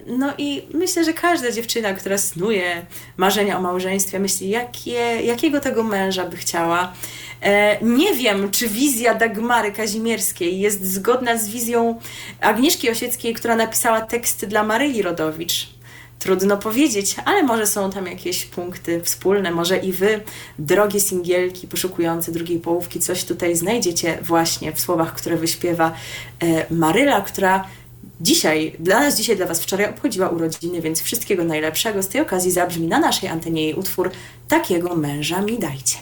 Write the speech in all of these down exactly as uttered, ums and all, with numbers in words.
No i myślę, że każda dziewczyna, która snuje marzenia o małżeństwie, myśli, jakie, jakiego tego męża by chciała. Nie wiem, czy wizja Dagmary Kazimierskiej jest zgodna z wizją Agnieszki Osieckiej, która napisała teksty dla Maryli Rodowicz. Trudno powiedzieć, ale może są tam jakieś punkty wspólne, może i wy, drogie singielki poszukujące drugiej połówki, coś tutaj znajdziecie właśnie w słowach, które wyśpiewa Maryla, która dzisiaj, dla nas dzisiaj, dla was wczoraj obchodziła urodziny, więc wszystkiego najlepszego. Z tej okazji zabrzmi na naszej antenie jej utwór Takiego męża mi dajcie.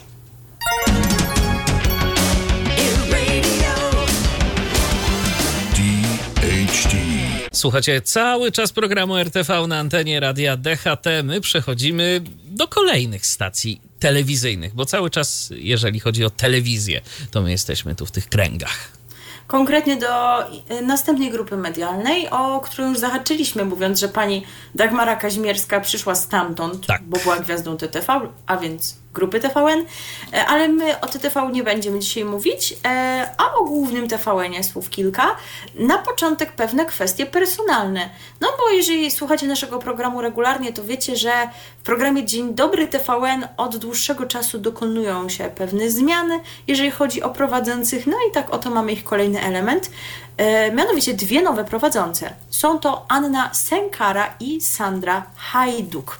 Słuchajcie, cały czas programu R T V na antenie Radia D H T. My przechodzimy do kolejnych stacji telewizyjnych, bo cały czas, jeżeli chodzi o telewizję, to my jesteśmy tu w tych kręgach. Konkretnie do następnej grupy medialnej, o którą już zahaczyliśmy, mówiąc, że pani Dagmara Kazimierska przyszła stamtąd, tak, bo była gwiazdą T T V, a więc grupy T V N, ale my o T T V nie będziemy dzisiaj mówić, a o głównym T V N-ie słów kilka. Na początek pewne kwestie personalne. No bo jeżeli słuchacie naszego programu regularnie, to wiecie, że w programie Dzień Dobry T V N od dłuższego czasu dokonują się pewne zmiany, jeżeli chodzi o prowadzących. No i tak oto mamy ich kolejny element. E, mianowicie dwie nowe prowadzące. Są to Anna Senkara i Sandra Hajduk.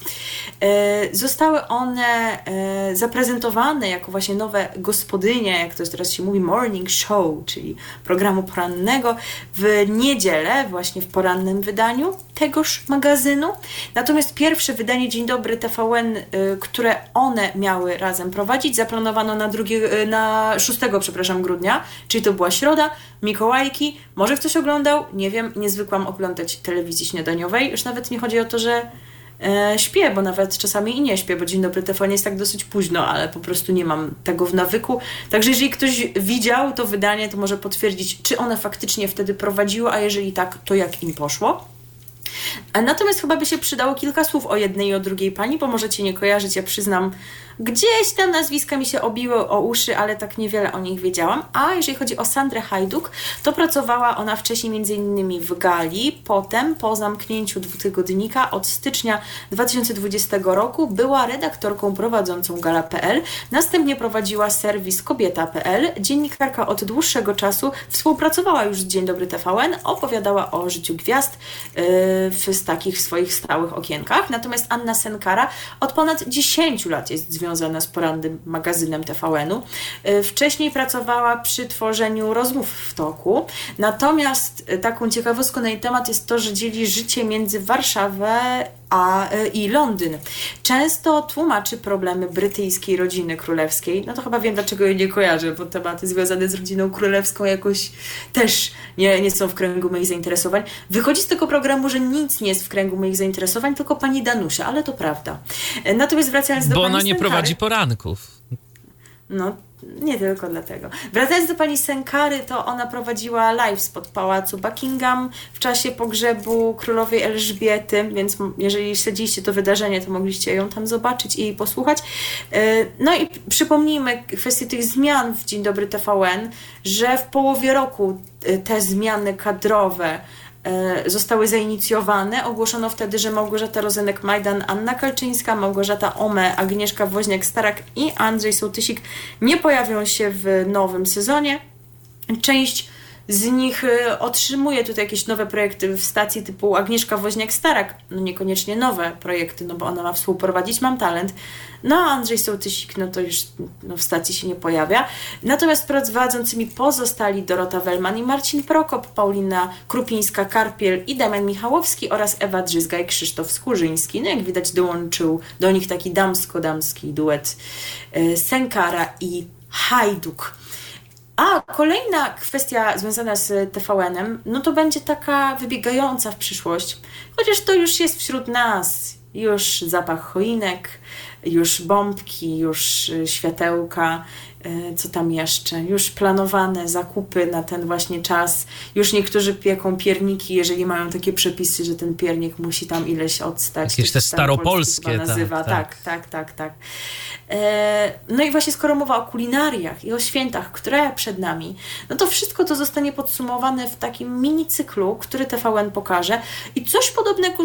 E, zostały one e, zaprezentowane jako właśnie nowe gospodynie, jak to teraz się mówi, morning show, czyli programu porannego w niedzielę, właśnie w porannym wydaniu tegoż magazynu. Natomiast pierwsze wydanie Dzień Dobry T V N, y, które one miały razem prowadzić, zaplanowano na, drugie, y, na szóstego przepraszam, grudnia, czyli to była środa, Mikołajki. Może ktoś oglądał? Nie wiem, nie zwykłam oglądać telewizji śniadaniowej. Już nawet nie chodzi o to, że e, śpię, bo nawet czasami i nie śpię, bo Dzień Dobry T V N jest tak dosyć późno, ale po prostu nie mam tego w nawyku. Także jeżeli ktoś widział to wydanie, to może potwierdzić, czy one faktycznie wtedy prowadziły, a jeżeli tak, to jak im poszło. Natomiast chyba by się przydało kilka słów o jednej i o drugiej pani, bo możecie nie kojarzyć, ja przyznam, gdzieś tam nazwiska mi się obiły o uszy, ale tak niewiele o nich wiedziałam. A jeżeli chodzi o Sandrę Hajduk, to pracowała ona wcześniej między innymi w Gali, potem po zamknięciu dwutygodnika od stycznia dwa tysiące dwudziestego roku była redaktorką prowadzącą Gala kropka p l, następnie prowadziła serwis kobieta kropka p l. Dziennikarka od dłuższego czasu współpracowała już z Dzień Dobry T V N, opowiadała o życiu gwiazd yy, w takich swoich stałych okienkach. Natomiast Anna Senkara od ponad dziesięciu lat jest związana z porannym magazynem T V N-u. Wcześniej pracowała przy tworzeniu Rozmów w toku. Natomiast taką ciekawostką na jej temat jest to, że dzieli życie między Warszawę a, i Londyn. Często tłumaczy problemy brytyjskiej rodziny królewskiej. No to chyba wiem, dlaczego jej nie kojarzę, bo tematy związane z rodziną królewską jakoś też nie, nie są w kręgu moich zainteresowań. Wychodzi z tego programu, że nic nie jest w kręgu moich zainteresowań, tylko pani Danusia, ale to prawda. Natomiast wracając do bo pani ona nie Senkary, prowadzi poranków. No, nie tylko dlatego. Wracając do pani Senkary, to ona prowadziła live spod pałacu Buckingham w czasie pogrzebu królowej Elżbiety, więc jeżeli śledziliście to wydarzenie, to mogliście ją tam zobaczyć i posłuchać. No i przypomnijmy kwestię tych zmian w Dzień Dobry T V N, że w połowie roku te zmiany kadrowe zostały zainicjowane. Ogłoszono wtedy, że Małgorzata Rozenek-Majdan, Anna Kalczyńska, Małgorzata Ome, Agnieszka Woźniak-Starak i Andrzej Sołtysik nie pojawią się w nowym sezonie. Część z nich otrzymuje tutaj jakieś nowe projekty w stacji typu Agnieszka Woźniak-Starak. No niekoniecznie nowe projekty, no bo ona ma współprowadzić Mam Talent. No a Andrzej Sołtysik, no to już no, w stacji się nie pojawia. Natomiast prowadzącymi pozostali Dorota Wellman i Marcin Prokop, Paulina Krupińska-Karpiel i Damian Michałowski oraz Ewa Drzyzga i Krzysztof Skurzyński. No jak widać, dołączył do nich taki damsko-damski duet e, Senkara i Hajduk. A kolejna kwestia związana z T V N-em, no to będzie taka wybiegająca w przyszłość, chociaż to już jest wśród nas, już zapach choinek, już bombki, już światełka, co tam jeszcze, już planowane zakupy na ten właśnie czas, już niektórzy pieką pierniki, jeżeli mają takie przepisy, że ten piernik musi tam ileś odstać. Jakieś te staropolskie. Nazywa. Tak, tak, tak, tak, tak, tak. No i właśnie skoro mowa o kulinariach i o świętach, które przed nami, no to wszystko to zostanie podsumowane w takim mini cyklu, który T V N pokaże i coś podobnego